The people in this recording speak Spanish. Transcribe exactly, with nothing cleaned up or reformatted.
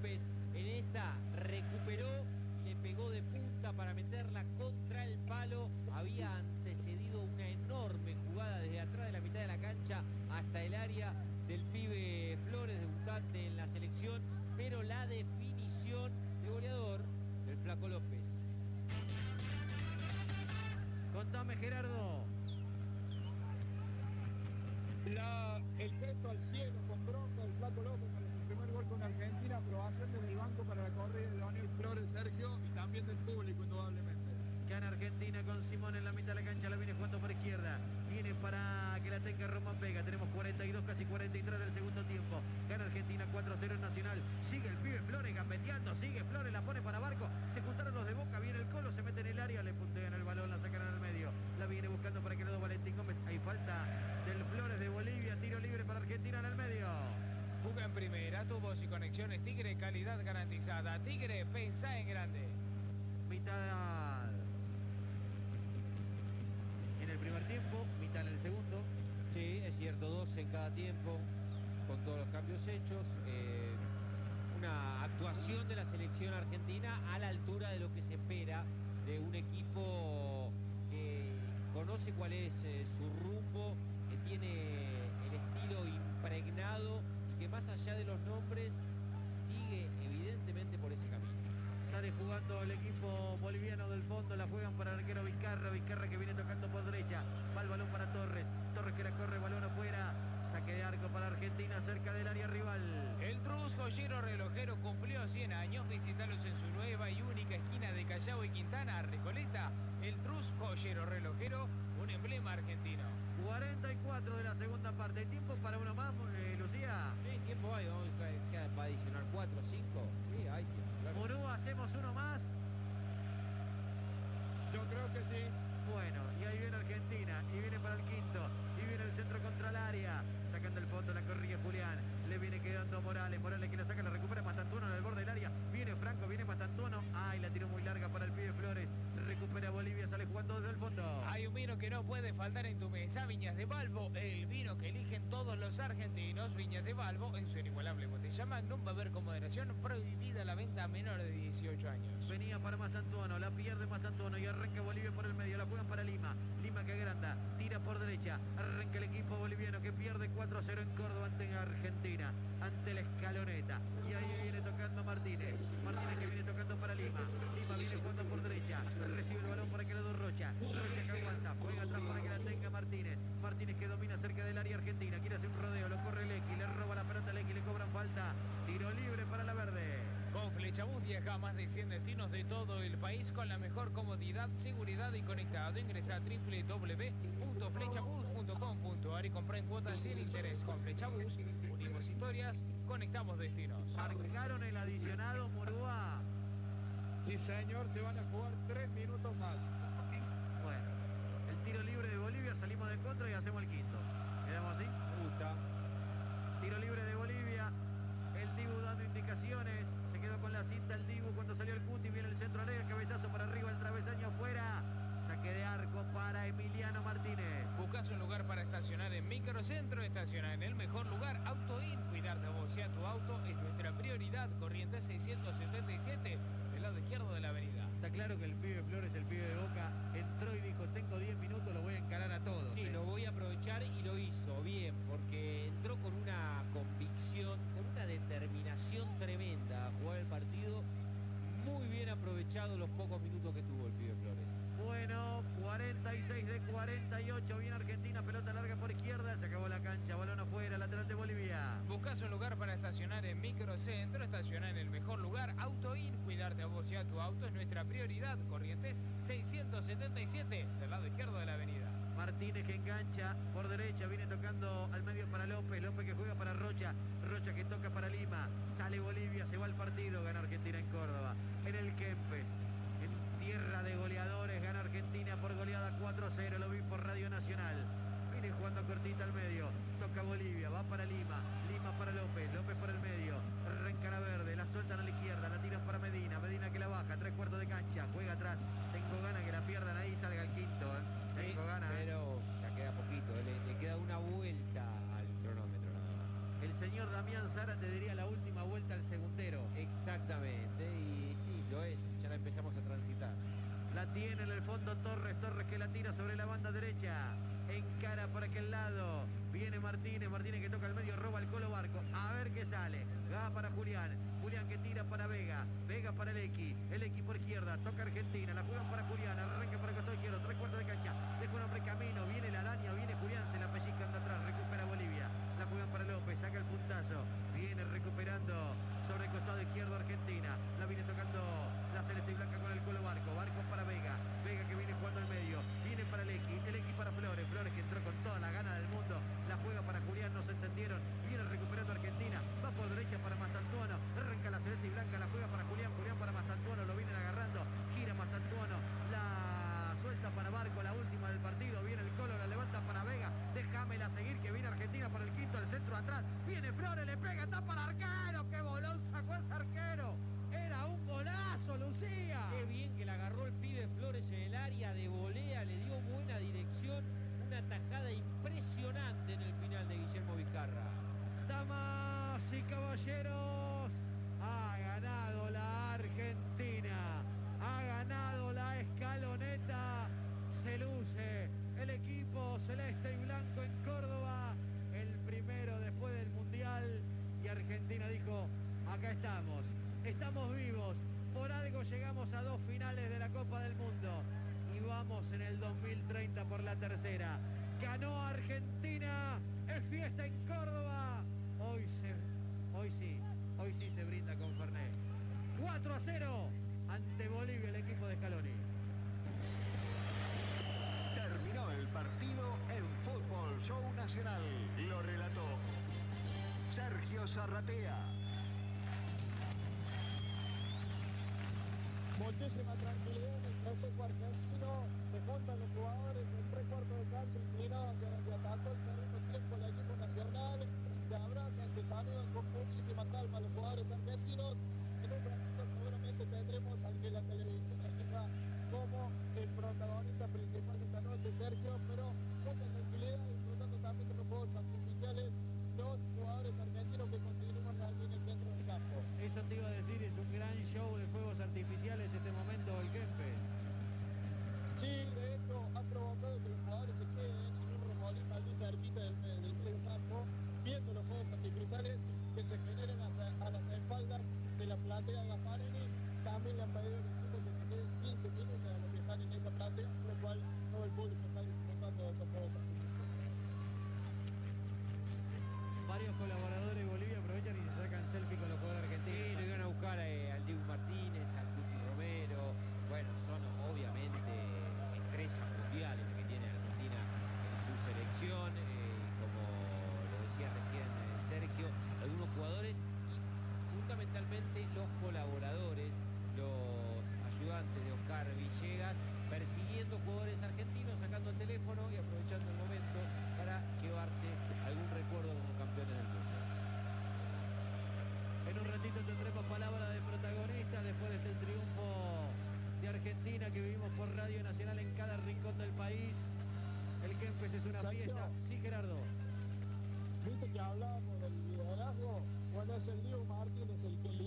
López. En esta recuperó y le pegó de punta para meterla contra el palo. Había antecedido una enorme jugada desde atrás de la mitad de la cancha hasta el área del pibe Flores, debutante en la selección, pero la definición de goleador del Flaco López. Contame, Gerardo. La, el gesto al cielo con bronca del Flaco López para su primer gol con Argentina, aprobación desde el banco para la corrida de Leonel Flores, Sergio, y también del público, indudablemente. Gana Argentina con Simón en la mitad de la cancha, la viene jugando por izquierda. Viene para que la tenga Román Vega. Tenemos cuarenta y dos, casi cuarenta y tres del segundo tiempo. Gana Argentina cuatro a cero en Nacional. Sigue el pibe Flores gambeteando, sigue Flores, la pone para Barco. Se juntaron los de Boca, viene el Colo, se mete en el área, le puntean el balón, la sacan al medio. La viene buscando para que le dé Valentín Gómez. Hay falta del Flores de Bolivia, tiro libre para Argentina en el medio. Juga en primera, tubos y conexiones Tigre, calidad garantizada. Tigre, pensá en grande. Mitad en el primer tiempo, mitad en el segundo. Sí, es cierto, dos en cada tiempo, con todos los cambios hechos. Eh, una actuación de la selección argentina a la altura de lo que se espera de un equipo que conoce cuál es eh, su rumbo, que tiene el estilo impregnado y que más allá de los nombres sigue evidentemente por ese camino. Sale jugando el equipo boliviano del fondo, la juegan para el arquero Vizcarra, Vizcarra que viene tocando por derecha, va el balón para Torres, Torres que la corre, balón afuera, saque de arco para Argentina cerca del área rival. El Trus Joyero Relojero cumplió cien años, visitalos en su nueva y única esquina de Callao y Quintana, Recoleta. El Trus Joyero Relojero, un emblema argentino. cuarenta y cuatro de la segunda parte, tiempo para uno más, eh, Lucía. Sí, tiempo hay, vamos a, va a adicionar cuatro, cinco, sí, hay tiempo. Claro. Murúa, hacemos uno más. Yo creo que sí. Bueno, y ahí viene Argentina, y viene para el quinto, y viene el centro contra el área, sacando el fondo, la corrige Julián, le viene quedando Morales, Morales que la saca, la recupera Mastantuono en el borde del área, viene Franco, viene Mastantuono, ay, la tiró muy larga para el pibe Flores, recupera Bolivia, sale jugando desde el fondo. Hay un vino que no puede faltar en tu mesa, Viñas de Balbo, el vino que eligen todos los argentinos. Viñas de Balbo, en su inigualable botella Magnum, va a haber con moderación, prohibida la venta a menores de dieciocho años. Venía para Mastantuono, la pierde Mastantuono y arranca Bolivia por el medio, la juegan para Lima, Lima que agranda, tira por derecha, arranca el equipo boliviano que pierde cuatro a cero en Córdoba ante Argentina, ante la escaloneta, y ahí viene tocando Martínez, Martínez que viene tocando para Lima, Lima viene jugando por derecha, recibe el balón para que le dé Rocha, Rocha que aguanta, juega atrás para que la tenga Martínez, Martínez que domina cerca del área argentina, quiere hacer un rodeo, lo corre Lequi, le roba la pelota a Lequi, le cobran falta, tiro libre para la verde. Con Flechabús viaja a más de cien destinos de todo el país con la mejor comodidad, seguridad y conectado. Ingresa a doble u doble u doble u punto flechabús punto com punto a r y compra en cuotas sin interés. Con Flechabús, unimos historias, conectamos destinos. Marcaron el adicionado, Murúa. Sí, señor, se van a jugar tres minutos más. Bueno, el tiro libre de Bolivia, salimos de contra y hacemos el quinto. ¿Quedamos así? Me gusta. Tiro libre de Bolivia. El Dibu dando indicaciones. Se quedó con la cinta el Dibu cuando salió el Cuti. Viene el centro al área, el cabezazo para arriba, el travesaño afuera. Saque de arco para Emiliano Martínez. Buscas un lugar para estacionar en Microcentro, estaciona en el mejor lugar. AutoIn, cuidar de vos y a tu auto es nuestra prioridad. Corrientes seiscientos setenta y siete, del lado izquierdo de la avenida. Está claro que el pibe Flores, el pibe de Boca, entró y dijo, tengo diez minutos, lo voy a encarar a todos. Sí, ¿eh? lo voy a aprovechar y lo hizo bien, porque entró con una convicción, con una determinación tremenda a jugar el partido. Muy bien aprovechado los pocos minutos que tuvo el pibe Flores. Bueno, cuarenta y seis de cuarenta y ocho, viene Argentina, pelota larga por izquierda, se acabó la cancha, balón afuera, lateral de Bolivia. Buscas un lugar para estacionar en Microcentro, estaciona en el mejor lugar. AutoIn, cuidarte a vos y a tu auto es nuestra prioridad. Corrientes seiscientos setenta y siete, del lado izquierdo de la avenida. Martínez que engancha por derecha, viene tocando al medio para López, López que juega para Rocha, Rocha que toca para Lima, sale Bolivia, se va al partido, gana Argentina en Córdoba, en el Kempes, en tierra de goleadores, gana Argentina por goleada cuatro a cero, lo vi por Radio Nacional. Viene jugando cortita al medio, toca Bolivia, va para Lima, Lima para López, López por el medio, arranca la verde, la sueltan a la izquierda, la tiran para Medina, Medina que la baja, tres cuartos de cancha, juega atrás, tengo ganas que la pierdan ahí y salga el quinto, ¿eh? Sí, tengo ganas. pero ya queda poquito, le, le queda una vuelta al cronómetro nada más. El señor Damián Damián Zárate diría la última vuelta al segundero. Exactamente, y sí, lo es, ya la empezamos a transitar. La tiene en el fondo Torres, Torres que la tira sobre la banda derecha. Encara por aquel lado. Viene Martínez, Martínez que toca el medio, roba el Colo Barco. A ver qué sale. Va para Julián. Julián que tira para Vega. Vega para el X. El X por izquierda. Toca Argentina. La juegan para Julián. Arranca para el costado izquierdo. Tres cuartos de cancha. Deja un hombre camino. Viene la araña. Viene Julián. Se la pellizcan de atrás. Recupera Bolivia. La juegan para López. Saca el puntazo. Viene recuperando sobre el costado izquierdo Argentina. La viene tocando la celeste y blanca con el Colo Barco. Barco para Vega. Vega que viene jugando al medio. Viene para el X. El X para Flores. Flores que entró con toda la gana del mundo. La juega para Julián. No se entendieron. Viene recuperando Argentina. Va por derecha para Mastantuono. Arranca la celeste y blanca. La juega para Julián. Julián para Mastantuono. Lo vienen agarrando. Gira Mastantuono. La suelta para Barco. La última del partido. Viene el Colo. La levanta para Vega. Déjamela seguir que viene Argentina para el quinto. El centro atrás. Viene Flores. Le pega. Tapa al arquero. ¡Qué bolón sacó ese arquero! Era un golazo, Lucía. Qué bien que la agarró el pibe Flores en el área de volea, le dio buena dirección, una tajada impresionante en el final de Guillermo Vizcarra. Damas y caballeros, ha ganado la Argentina, ha ganado la escaloneta, se luce el equipo celeste y blanco en Córdoba, el primero después del Mundial, y Argentina dijo, acá estamos. Estamos vivos, por algo llegamos a dos finales de la Copa del Mundo y vamos en el dos mil treinta por la tercera. Ganó Argentina, es fiesta en Córdoba. Hoy, se, hoy sí, hoy sí se brinda con Fernet. cuatro a cero ante Bolivia el equipo de Scaloni. Terminó el partido en Fútbol Show Nacional. Lo relató Sergio Zarratea. Muchísima tranquilidad en el festejo argentino, se juntan los jugadores en tres cuartos de cancha inclinados hacia donde atacó el segundo tiempo el equipo nacional, se abrazan, se saludan con muchísima calma los jugadores argentinos. En un ratito seguramente tendremos al que la televisión elija como el protagonista principal de esta noche, Sergio, pero mucha tranquilidad, disfrutando también de los juegos artificiales, los jugadores argentinos que continúan aquí en el centro del campo. Eso te iba a decir, es un gran show de fuegos artificiales este momento del Kempes. Sí, de hecho ha provocado que los jugadores se queden en un remolín allí cerquita del, del medio campo, viendo los juegos artificiales que se generan a, a las espaldas de la platea de Gasparini. También le han pedido a los chicos que se queden quince minutos a los que están en esa platea, por lo cual todo el público está disfrutando de estos juegos artificiales. Varios colaboradores de Bolivia aprovechan y se sacan selfie con los jugadores argentinos. Sí, lo iban a buscar eh, al Dibu Martínez, al Cuti Romero. Bueno, son obviamente estrellas mundiales que tiene Argentina en su selección. Eh, como lo decía recién eh, Sergio, algunos jugadores y fundamentalmente los colaboradores, los ayudantes de Oscar Villegas, persiguiendo jugadores argentinos, sacando el teléfono y aprovechando el momento para llevarse algún recuerdo como campeones del mundo. En un ratito tendremos palabra de protagonista después de este triunfo de Argentina que vivimos por Radio Nacional en cada rincón del país. El Kempes es una Sergio, fiesta. Sí, Gerardo. ¿Viste que hablábamos del liderazgo? Bueno, es el Diego Martínez el que